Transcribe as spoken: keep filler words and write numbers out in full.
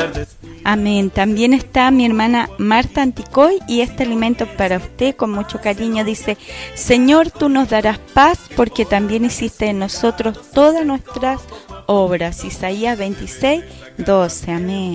tardes. Amén. También está mi hermana Marta Anticoy y este alimento para usted con mucho cariño dice: Señor, tú nos darás paz porque también hiciste en nosotros todas nuestras obras. Isaías veintiséis, doce. Amén.